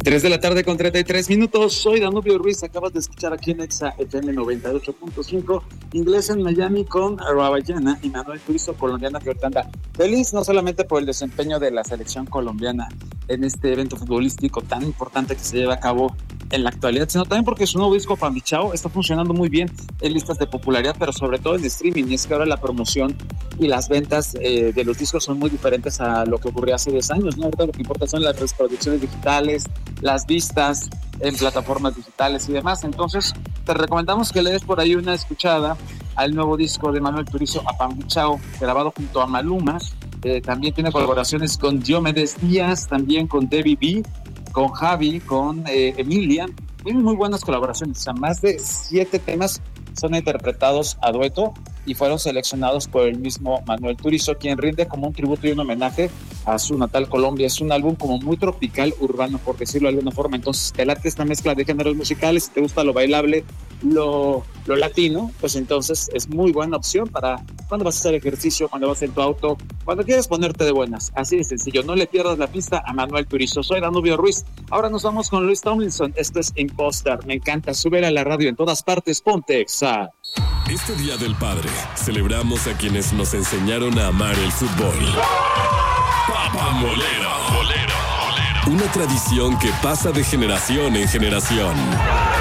3 de la tarde con 33 minutos. Soy Danubio Ruiz. Acabas de escuchar aquí en Exa FM 98.5. Inglés en Miami con Rawayana y Manuel Turizo, colombiana que ahorita anda feliz no solamente por el desempeño de la selección colombiana en este evento futbolístico tan importante que se lleva a cabo en la actualidad, sino también porque su nuevo disco Pambichao está funcionando muy bien en listas de popularidad, pero sobre todo en streaming. Y es que ahora la promoción y las ventas de los discos son muy diferentes a lo que ocurría hace 10 años, ¿no? Ahorita lo que importa son las reproducciones digitales, las vistas en plataformas digitales y demás. Entonces te recomendamos que le des por ahí una escuchada al nuevo disco de Manuel Turizo, Apambichao, grabado junto a Maluma. También tiene colaboraciones con Diomedes Díaz, también con Debbie B, con Javi, con Emilia. Tienen muy buenas colaboraciones, o sea, más de 7 temas son interpretados a dueto y fueron seleccionados por el mismo Manuel Turizo, quien rinde como un tributo y un homenaje a su natal Colombia. Es un álbum como muy tropical, urbano, por decirlo de alguna forma. Entonces, te late esta mezcla de géneros musicales, si te gusta lo bailable, lo latino, pues entonces es muy buena opción para cuando vas a hacer ejercicio, cuando vas en tu auto, cuando quieres ponerte de buenas. Así de sencillo, no le pierdas la pista a Manuel Turizo. Soy Danubio Ruiz. Ahora nos vamos con Luis Tomlinson. Esto es Imposter. Me encanta. Súbela a la radio en todas partes. Ponte Exa. Este Día del Padre, celebramos a quienes nos enseñaron a amar el fútbol. Papamolero. Una tradición que pasa de generación en generación.